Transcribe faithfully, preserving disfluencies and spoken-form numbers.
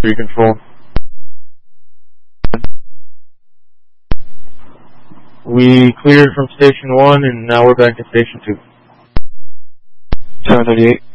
three control. We cleared from station one, and now we're back to station two. seven thirty-eight.